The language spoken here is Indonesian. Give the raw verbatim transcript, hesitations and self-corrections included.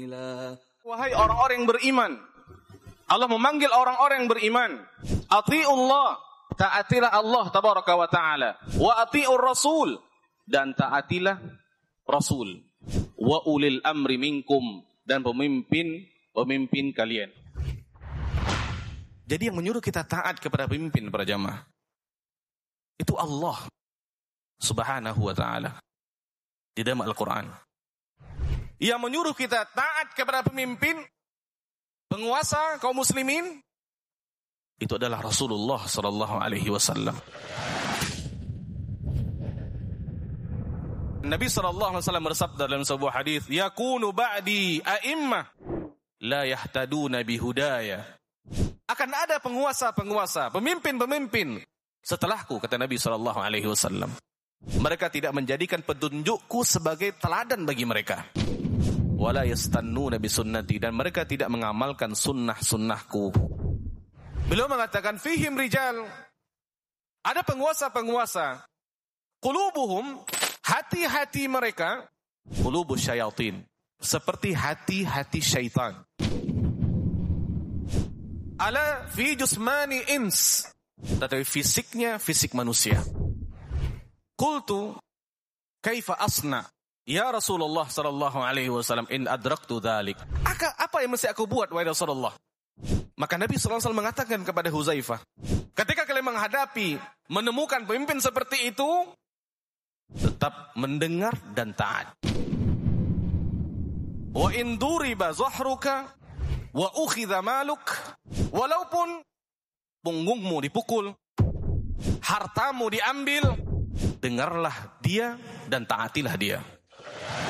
Wahai orang-orang yang beriman, Allah memanggil orang-orang yang beriman. Ati'ullah, taatilah Allah tabaraka wa ta'ala. Wa ati'ur rasul, dan taatilah Rasul. Wa ulil amri minkum, dan pemimpin pemimpin kalian. Jadi yang menyuruh kita taat kepada pemimpin para jamaah itu Allah Subhanahu wa ta'ala di dalam Al-Quran. Yang menyuruh kita taat kepada pemimpin, penguasa kaum muslimin, itu adalah Rasulullah sallallahu alaihi wasallam. Nabi sallallahu alaihi wasallam bersabda dalam sebuah hadis, "Yakunu ba'di a'immah la yahtaduna bihudaya." Akan ada penguasa-penguasa, pemimpin-pemimpin setelahku, kata Nabi sallallahu alaihi wasallam. Mereka tidak menjadikan petunjukku sebagai teladan bagi mereka. Wala yastannuna bisunnati, dan mereka tidak mengamalkan sunnah-sunnahku. Beliau mengatakan fihim rijal, ada penguasa-penguasa, qulubuhum, hati-hati mereka, qulubus syayatin, seperti hati-hati syaitan. Ala fi jusmani ins, tetapi fisiknya fisik manusia. Qultu kaifa asna ya Rasulullah sallallahu alaihi wasallam in adraktu dzalik. Apa yang mesti aku buat wahai Rasulullah? Maka Nabi sallallahu alaihi wasallam mengatakan kepada Huzaifah, ketika kalian menghadapi, menemukan pemimpin seperti itu, tetap mendengar dan taat. Wa in duriba zahruka wa ukhidha maluk, walaupun punggungmu dipukul, hartamu diambil, dengarlah dia dan taatilah dia.